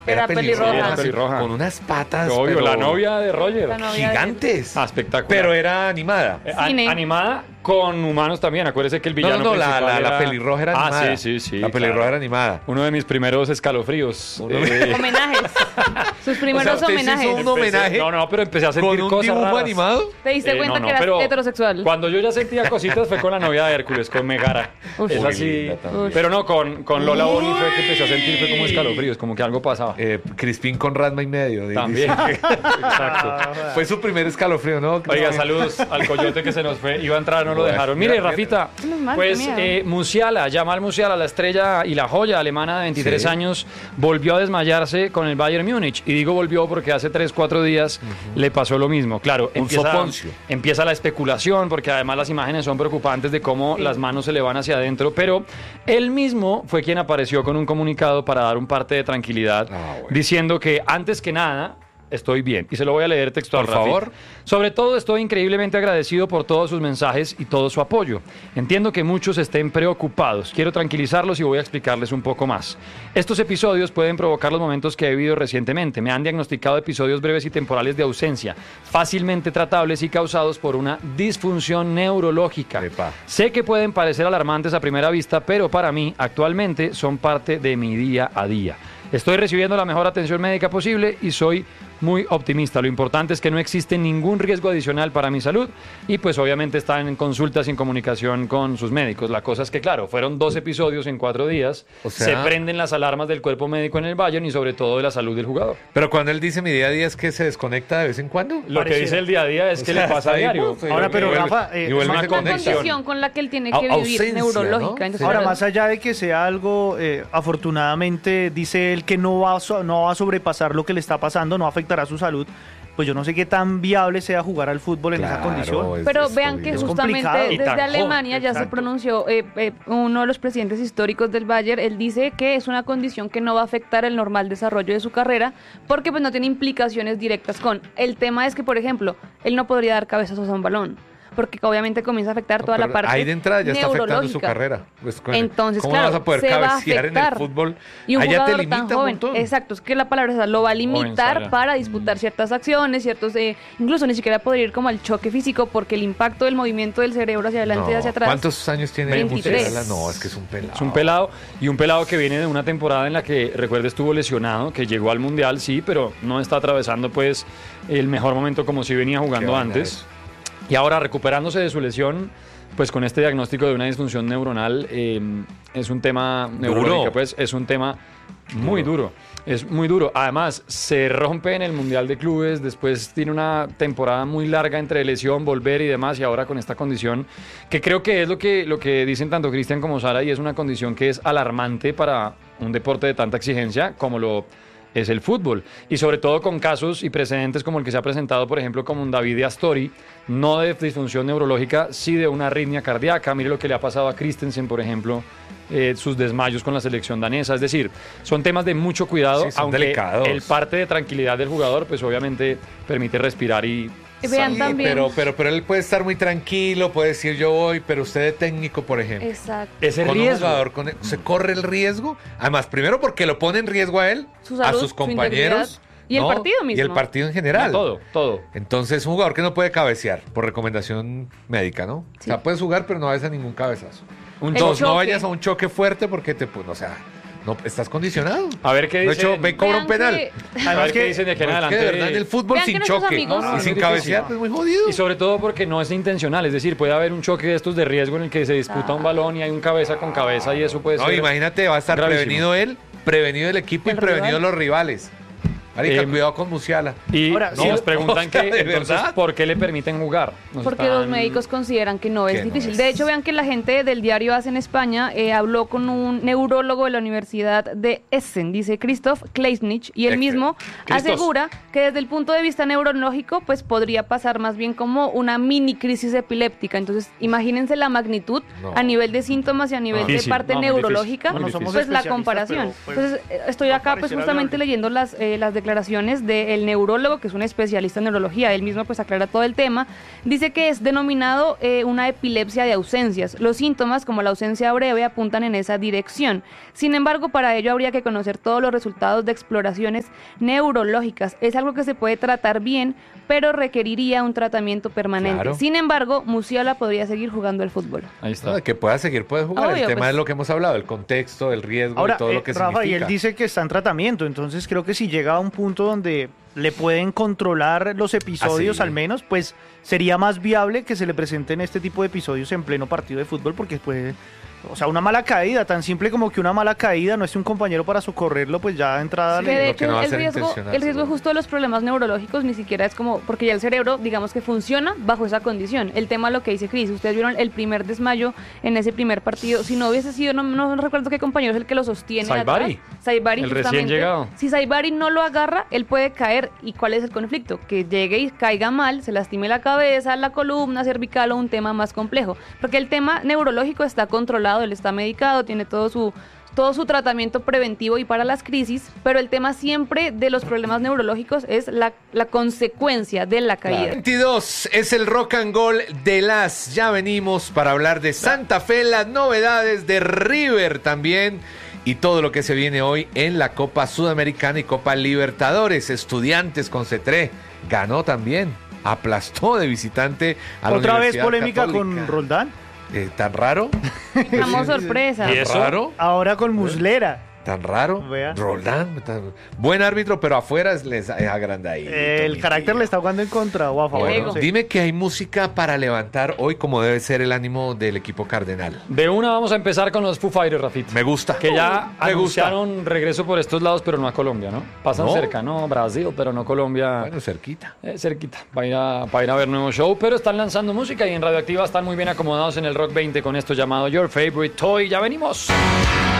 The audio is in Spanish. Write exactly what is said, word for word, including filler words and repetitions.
Era pelirroja. Era pelirroja. Con unas patas. Obvio, pero la novia de Roger. La novia de- gigantes. Ah, espectacular. Pero era animada. Eh, an- Cine. animada con humanos también. Acuérdese que el No, villano no, no, la, principal la, la era- pelirroja era animada. Ah, sí, sí, sí. La pelirroja claro. era animada. Uno de mis primeros escalofríos. Uno- Eh, Homenajes. Sus primeros O sea, usted sí hizo homenajes. un empecé- homenaje No, no, pero empecé a sentir ¿Con un cosas dibujo raras. animado? ¿Te diste Eh, cuenta no, no, que eras pero heterosexual? Cuando yo ya sentía cositas fue con la novia de Hércules, con Megara. Uf. Es Muy así. linda también. Pero no, con, con Lola Bonnie fue que empecé a sentir fue como escalofríos, como que algo pasaba. Eh, Crispín con Rasma y medio. di- También. dice. Exacto. Fue su primer escalofrío, ¿no? Oiga, saludos al coyote que se nos fue. Iba a entrar, no lo Bueno, dejaron. Mire, mira, Rafita, Menos mal, pues qué miedo. eh, Musiala, Jamal Musiala, la estrella y la joya alemana de veintitrés Sí. años, volvió a desmayarse con el Bayern Múnich. Y digo volvió porque hace tres, cuatro días le pasó lo mismo. Claro, Un empieza, soponcio. empieza la especulación, porque además las imágenes son preocupantes de cómo Sí. las manos se le van hacia adentro. Pero él mismo fue quien apareció con un comunicado para dar un parte de tranquilidad, Ah, bueno. diciendo que antes que nada estoy bien. Y se lo voy a leer textual, Por Rafita. favor. Sobre todo estoy increíblemente agradecido por todos sus mensajes y todo su apoyo. Entiendo que muchos estén preocupados. Quiero tranquilizarlos y voy a explicarles un poco más. Estos episodios pueden provocar los momentos que he vivido recientemente. Me han diagnosticado episodios breves y temporales de ausencia, fácilmente tratables y causados por una disfunción neurológica. Epa. Sé que pueden parecer alarmantes a primera vista, pero para mí actualmente son parte de mi día a día. Estoy recibiendo la mejor atención médica posible y soy muy optimista. Lo importante es que no existe ningún riesgo adicional para mi salud y pues obviamente están en consultas y en comunicación con sus médicos. La cosa es que claro, fueron dos episodios en cuatro días, O sea- se prenden las alarmas del cuerpo médico en el Bayern y sobre todo de la salud del jugador. Pero cuando él dice mi día a día es que se desconecta de vez en cuando. Lo que Pareciera. dice el día a día es O que sea, le pasa está a ahí, diario. pues, Ahora, pero y vuelve- Rafa, eh, y vuelve es y una se Una conecta. condición con la que él tiene Au- que vivir, ausencia, neurológica. ¿no? Entonces, Ahora, ahora- más allá de que sea algo, eh, afortunadamente dice él que no va, a so- no va a sobrepasar lo que le está pasando, no afectará su salud, pues yo no sé qué tan viable sea jugar al fútbol en esa Claro, condición. es- Pero es vean jodido. que Es justamente complicado. Y tan desde joven, Alemania ya se exacto. pronunció eh, eh, uno de los presidentes históricos del Bayern. Él dice que es una condición que no va a afectar el normal desarrollo de su carrera porque pues no tiene implicaciones directas con. El tema es que, por ejemplo, él no podría dar cabezazos a un balón porque obviamente comienza a afectar toda la Pero parte ahí de entrada ya está afectando su neurológica. carrera. Pues, con- Entonces, ¿cómo claro, vas a poder se va a cabecear en el afectar. fútbol? Y un Allá te jugador limita tan un joven, montón. exacto, es que la palabra esa lo va a limitar Joven, para Mm. disputar ciertas acciones, ciertos, eh, incluso ni siquiera podría ir como al choque físico porque el impacto del movimiento del cerebro hacia adelante y No, hacia atrás. ¿Cuántos años tiene veintitrés. Musiala? No, es que es un pelado. Es un pelado y un pelado que viene de una temporada en la que, recuerde, estuvo lesionado, que llegó al Mundial, sí, pero no está atravesando pues el mejor momento como si venía jugando Qué vaina antes. eso. Y ahora recuperándose de su lesión, pues con este diagnóstico de una disfunción neuronal, eh, es un tema neurológico, pues es un tema muy duro. Es muy duro. Además, se rompe en el Mundial de Clubes, después tiene una temporada muy larga entre lesión, volver y demás, y ahora con esta condición, que creo que es lo que, lo que dicen tanto Cristian como Sara, y es una condición que es alarmante para un deporte de tanta exigencia como lo es el fútbol. Y sobre todo con casos y precedentes como el que se ha presentado, por ejemplo, como un David de Astori, no de disfunción neurológica, sí de una arritmia cardíaca. Mire lo que le ha pasado a Christensen, por ejemplo, eh, sus desmayos con la selección danesa. Es decir, son temas de mucho cuidado, Sí, son aunque delicados. el parte de tranquilidad del jugador, pues obviamente permite respirar y... Y vean Sí, también. Pero, pero, pero él puede estar muy tranquilo, puede decir yo voy, pero usted de técnico, por ejemplo. Exacto. Ese Con un riesgo. jugador, con- se corre el riesgo. Además, primero porque lo pone en riesgo a él, Su salud, a sus su compañeros. integridad y el ¿no? partido Y mismo. el partido en general. No, todo, todo. Entonces, un jugador que no puede cabecear por recomendación médica, ¿no? Sí. O sea, puedes jugar, pero no vayas a ningún cabezazo. Un El Dos, choque. no vayas a un choque fuerte porque te, pues, o sea, no estás condicionado. A ver qué De dice. hecho, ve, cobra Vean un penal. que- a Además ver qué que- dicen de aquí en No, es que adelante. de verdad en el fútbol Vean que sin nuestros choque amigos- No, y es sin muy cabecear, difícil. pues muy jodido. Y sobre todo porque no es intencional, es decir, puede haber un choque de estos de riesgo en el que se disputa un balón y hay un cabeza con cabeza y eso puede No, ser... imagínate, va a estar gravísimo. prevenido él, prevenido el equipo y ¿El prevenido rival? los rivales. Marica, Em, cuidado con Musiala. Y Ahora, si sí, nos o preguntan sea, que, ¿de entonces, verdad? ¿por qué le permiten jugar? Nos Porque están- los médicos consideran que no es Que no difícil. es. De hecho, vean que la gente del diario AS en España eh, habló con un neurólogo de la Universidad de Essen, dice Christoph Kleisnich, y él Essen. mismo Christos. asegura que desde el punto de vista neurológico, pues podría pasar más bien como una mini crisis epiléptica. Entonces, imagínense la magnitud No. a nivel de síntomas y a nivel de Difícil, parte no, muy neurológica, difícil, muy Bueno, somos pues la especialistas, comparación. pero, pues, Entonces, eh, estoy no acá pues pareciera justamente viable. leyendo las, eh, las declaraciones del neurólogo, que es un especialista en neurología. Él mismo pues aclara todo el tema. Dice que es denominado eh, una epilepsia de ausencias. Los síntomas, como la ausencia breve, apuntan en esa dirección. Sin embargo, para ello habría que conocer todos los resultados de exploraciones neurológicas. Es algo que se puede tratar bien, pero requeriría un tratamiento permanente. Claro. Sin embargo, Musiala podría seguir jugando al fútbol. Ahí está. No, de que pueda seguir, puede jugar. Obvio, el tema pues. es lo que hemos hablado, el contexto, el riesgo Ahora, y todo eh, lo que Rafa, significa. y él dice que está en tratamiento, entonces creo que si llega a un punto donde le pueden controlar los episodios Así. al menos, pues sería más viable que se le presenten este tipo de episodios en pleno partido de fútbol, porque puede... O sea, una mala caída, tan simple como que una mala caída, no esté un compañero para socorrerlo, pues ya de entrada Sí, Que le... de lo que hecho no va a el ser riesgo, intencional, el riesgo seguro. justo de los problemas neurológicos ni siquiera es como, porque ya el cerebro, digamos que funciona bajo esa condición. El tema lo que dice Cris, ustedes vieron el primer desmayo en ese primer partido, si no hubiese sido, no, no recuerdo qué compañero es el que lo sostiene. Saibari. atrás. Saibari, El recién justamente. llegado. Si Saibari no lo agarra, él puede caer. ¿Y cuál es el conflicto? Que llegue y caiga mal, se lastime la cabeza, la columna cervical o un tema más complejo. Porque el tema neurológico está controlado, él está medicado, tiene todo su todo su tratamiento preventivo y para las crisis, pero el tema siempre de los problemas neurológicos es la, la consecuencia de la caída. veintidós es el rock and roll de las. Ya venimos para hablar de Santa Fe, las novedades de River también y todo lo que se viene hoy en la Copa Sudamericana y Copa Libertadores. Estudiantes con Cetré ganó también, aplastó de visitante a la Otra vez Universidad polémica Católica. con Roldán, Eh, ¿Tan raro? Damos sorpresa. ¿Y eso? ¿Raro? ahora con Muslera. ¿Tan raro? Vea. Roldán, tan- buen árbitro, pero afuera es, les- es agrandadito. El mi carácter tío. le está jugando en contra o a favor. Bueno, no sé. dime que hay música para levantar hoy como debe ser el ánimo del equipo cardenal. De una vamos a empezar con los Foo Fighters, Rafita. Me gusta. Que ya Me gusta. anunciaron regreso por estos lados, pero no a Colombia, ¿no? Pasan ¿No? cerca, ¿no? Brasil, pero no Colombia. Bueno, cerquita. Eh, cerquita, para ir, a, para ir a ver nuevo show, pero están lanzando música y en Radioactiva están muy bien acomodados en el Rock veinte con esto llamado Your Favorite Toy. Ya venimos.